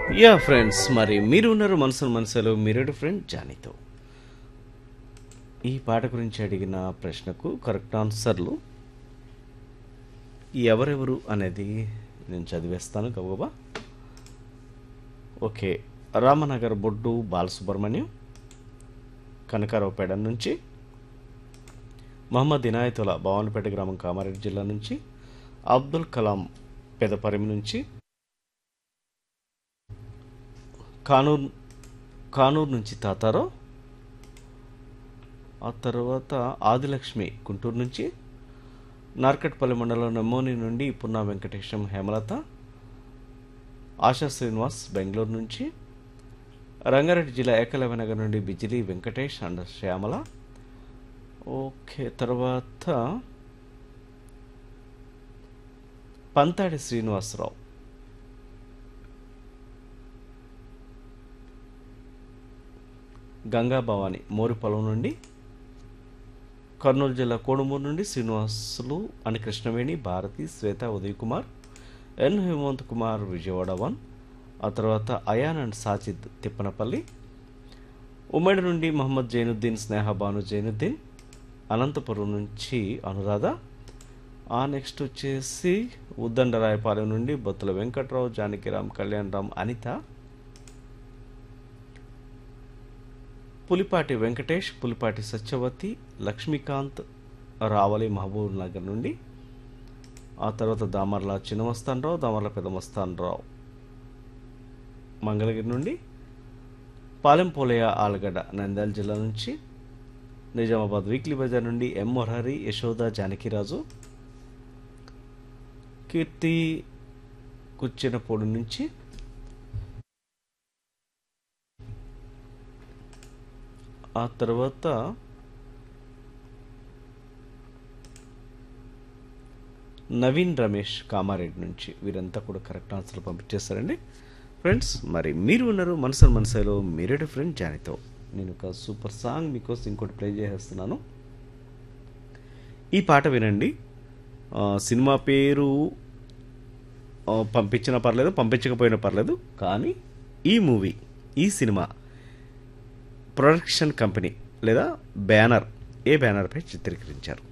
Yeah friends, మరి మీరు ఉన్నారు మనసును మనసులో మీరేడు ఫ్రెండ్ జానీతో. ఈ పాట గురించి అడిగిన ప్రశ్నకు కరెక్ట్ ఆన్సర్లు ఎవరెవరు అనేది నేను చదివేస్తాను గబగబా. ఓకే, రామనగర్ బొడ్డు బాలసుబ్రహ్మణ్యం కనకారావుపేట నుంచి, మహమ్మద్ ఇనాయతుల్లా భవానపేట గ్రామం కామారెడ్డి జిల్లా నుంచి, అబ్దుల్ కలాం పెదపరిమి నుంచి, కానూరు కానూరు నుంచి తాతారావు, ఆ తర్వాత ఆదిలక్ష్మి గుంటూరు నుంచి, నార్కట్పల్లి మండలం నెమ్మోని నుండి పున్నా వెంకటేశం హేమలత, ఆశా శ్రీనివాస్ బెంగళూరు నుంచి, రంగారెడ్డి జిల్లా ఏకలవ్యనగర్ నుండి బిజిలీ వెంకటేష్ అండ్ శ్యామల. ఓకే, తర్వాత పంతాడి శ్రీనివాసరావు, గంగా భవాని మోరిపొలం నుండి, కర్నూలు జిల్లా కోడుమూరు నుండి శ్రీనివాసులు అని కృష్ణవేణి, భారతి, శ్వేత, ఉదయ్ కుమార్, ఎన్ హేమంత్ కుమార్ విజయవాడ 1, ఆ తర్వాత అయాన్ అండ్ సాజిద్ తిప్పనపల్లి, ఉమ్మడి నుండి మహమ్మద్ జైనుద్దీన్, స్నేహ బాను జైనుద్దీన్, అనంతపురం నుంచి అనురాధ, ఆ నెక్స్ట్ వచ్చేసి ఉద్దండరాయపాలెం నుండి బొత్తుల వెంకట్రావు, జానకిరామ్, కళ్యాణ్ రామ్, అనిత, పులిపాటి వెంకటేష్, పులిపాటి సత్యవతి, లక్ష్మీకాంత్ రావలి మహబూబ్ నగర్ నుండి, ఆ తర్వాత దామర్ల చిన్నమస్తానరావు, దామర్ల పెదమస్తానరావు మంగళగిరి నుండి, పాలెం పోలయ్య ఆలగడ్డ నంద్యాల జిల్లా నుంచి, నిజామాబాద్ వీక్లీ బజార్ నుండి ఎం మురహరి, యశోద, జానకిరాజు, కీర్తి కుచ్చినపూడి నుంచి, ఆ తర్వాత నవీన్ రమేష్ కామారెడ్డి నుంచి. వీరంతా కూడా కరెక్ట్ ఆన్సర్లు పంపించేస్తారండి ఫ్రెండ్స్. మరి మీరు ఉన్నారు మనసు మనసులో మీరేడు ఫ్రెండ్ జానీతో. నేను ఒక సూపర్ సాంగ్ మీకోసం ఇంకోటి ప్లే చేసేస్తున్నాను. ఈ పాట వినండి. సినిమా పేరు పంపించినా పర్లేదు, పంపించకపోయినా పర్లేదు, కానీ ఈ మూవీ, ఈ సినిమా ప్రొడక్షన్ కంపెనీ లేదా బ్యానర్ ఏ బ్యానర్పై చిత్రీకరించారు?